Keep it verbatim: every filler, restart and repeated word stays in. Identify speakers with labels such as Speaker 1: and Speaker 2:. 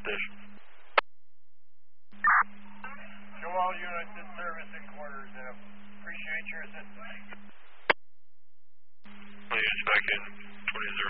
Speaker 1: station.
Speaker 2: Show all units in service in quarters and appreciate your assistance.
Speaker 1: All units back in twenty zero.